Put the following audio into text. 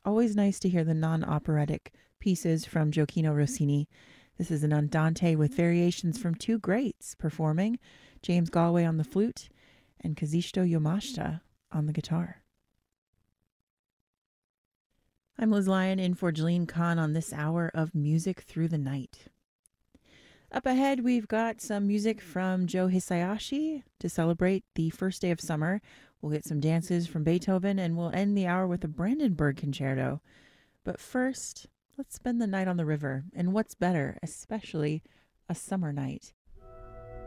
always nice to hear the non-operatic pieces from Gioacchino Rossini. This is an andante with variations from two greats performing, James Galway on the flute and Kazuhito Yamashita on the guitar. I'm Liz Lyon in for Jeline Kahn on this hour of Music Through the Night. Up ahead, we've got some music from Joe Hisaishi to celebrate the first day of summer. We'll get some dances from Beethoven, and we'll end the hour with a Brandenburg concerto. But first, let's spend the night on the river. And what's better, especially a summer night,